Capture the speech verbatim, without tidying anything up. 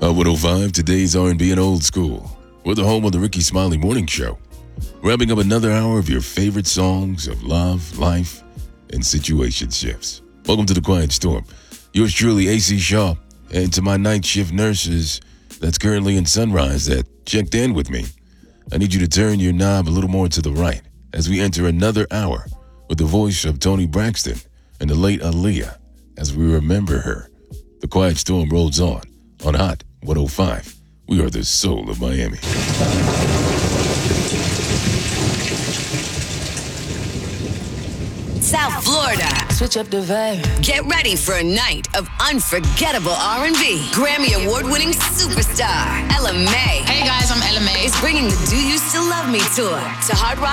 Uh, one oh five, today's R and B and old school. We're the home of the Ricky Smiley Morning Show. Wrapping up another hour of your favorite songs of love, life, and situationships. Welcome to The Quiet Storm. Yours truly, A C Shaw. And to my night shift nurses that's currently in Sunrise that checked in with me, I need you to turn your knob a little more to the right as we enter another hour with the voice of Toni Braxton and the late Aaliyah as we remember her. The Quiet Storm rolls on on Hot one oh five. We are the soul of Miami. South Florida. Switch up the vibe. Get ready for a night of unforgettable R and B. Grammy award-winning superstar Ella Mai. Hey guys, I'm Ella Mai. Is bringing the Do You Still Love Me tour to Hard Rock